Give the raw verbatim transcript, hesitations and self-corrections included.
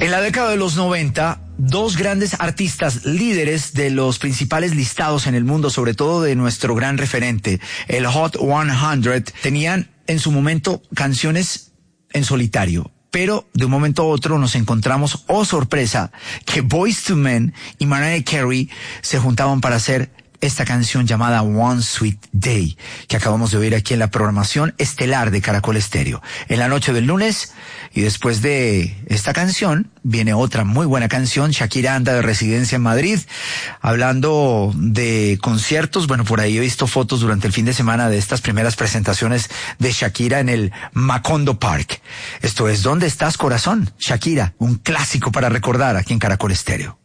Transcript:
En la década de los noventa, dos grandes artistas líderes de los principales listados en el mundo, sobre todo de nuestro gran referente, el Hot cien, tenían en su momento canciones en solitario. Pero de un momento a otro nos encontramos, oh sorpresa, que Boyz two Men y Mariah Carey se juntaban para hacer esta canción llamada One Sweet Day, que acabamos de oír aquí en la programación estelar de Caracol Estéreo. En la noche del lunes, y después de esta canción, viene otra muy buena canción. Shakira anda de residencia en Madrid, hablando de conciertos. Bueno, por ahí he visto fotos durante el fin de semana de estas primeras presentaciones de Shakira en el Macondo Park. Esto es ¿Dónde estás, corazón? Shakira, un clásico para recordar aquí en Caracol Estéreo.